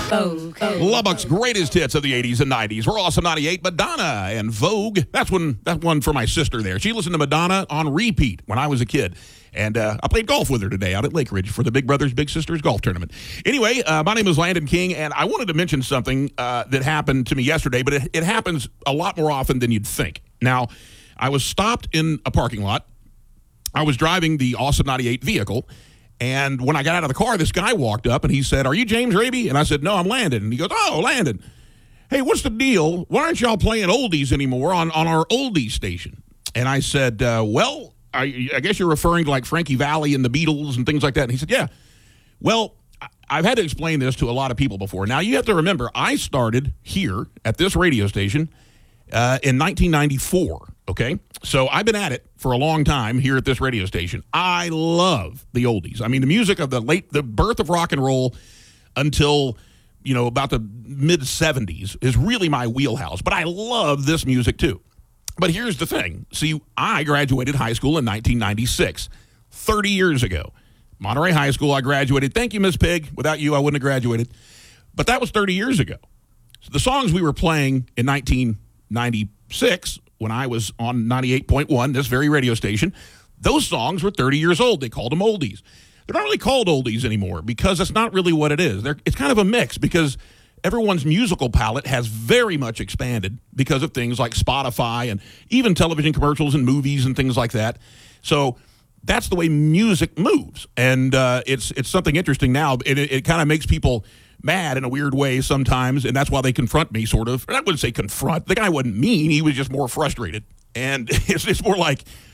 Lubbock's greatest hits of the 80s and 90s. We're Awesome 98, Madonna and Vogue. That's one for my sister there. She listened to Madonna on repeat when I was a kid. And I played golf with her today out at Lake Ridge for the Big Brothers Big Sisters golf tournament. Anyway, my name is Landon King, and I wanted to mention something that happened to me yesterday, but it happens a lot more often than you'd think. Now, I was stopped in a parking lot. I was driving the Awesome 98 vehicle, and when I got out of the car, this guy walked up, and he said, "Are you James Raby?" And I said, "No, I'm Landon." And he goes, "Oh, Landon. Hey, what's the deal? Why aren't y'all playing oldies anymore on our oldies station?" And I said, well, I guess you're referring to like Frankie Valli and the Beatles and things like that. And he said, "Yeah. Well, I've had to explain this to a lot of people before. Now, you have to remember, I started here at this radio station in 1994, okay? So I've been at it for a long time here at this radio station. I love the oldies. I mean, the music of the birth of rock and roll until, about the mid-'70s is really my wheelhouse. But I love this music, too. But here's the thing. See, I graduated high school in 1996, 30 years ago. Monterey High School, I graduated. Thank you, Miss Pig. Without you, I wouldn't have graduated. But that was 30 years ago. So the songs we were playing in 1996, when I was on 98.1, this very radio station, those songs were 30 years old. They called them oldies. They're not really called oldies anymore because that's not really what it is. It's kind of a mix because everyone's musical palette has very much expanded because of things like Spotify and even television commercials and movies and things like that. So that's the way music moves. And it's something interesting now. It kind of makes people mad in a weird way sometimes, and that's why they confront me, sort of. I wouldn't say confront. The guy wasn't mean. He was just more frustrated. And it's more like,